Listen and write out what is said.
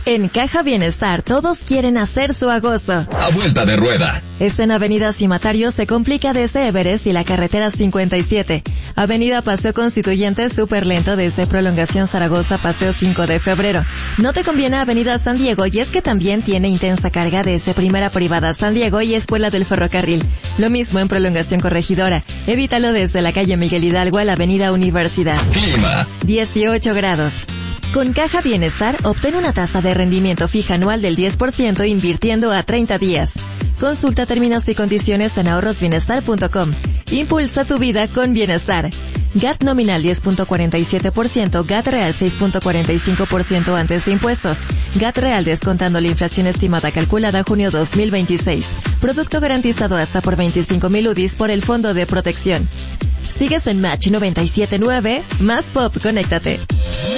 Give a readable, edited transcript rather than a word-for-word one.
En Caja Bienestar todos quieren hacer su agosto. A vuelta de rueda. En Avenida Cimatario se complica desde Everest y la carretera 57. Avenida Paseo Constituyente súper lento desde Prolongación Zaragoza, Paseo 5 de Febrero. No te conviene Avenida San Diego y es que también tiene intensa carga desde Primera Privada San Diego y Escuela del Ferrocarril. Lo mismo en Prolongación Corregidora. Evítalo desde la calle Miguel Hidalgo a la Avenida Universidad. Clima. 18 grados. Con Caja Bienestar, obtén una tasa de rendimiento fija anual del 10% invirtiendo a 30 días. Consulta términos y condiciones en ahorrosbienestar.com. Impulsa tu vida con bienestar. GAT nominal 10.47%, GAT real 6.45% antes de impuestos. GAT real descontando la inflación estimada calculada junio 2026. Producto garantizado hasta por 25,000 UDIs por el Fondo de Protección. Sigues en Match 97.9, más pop, conéctate.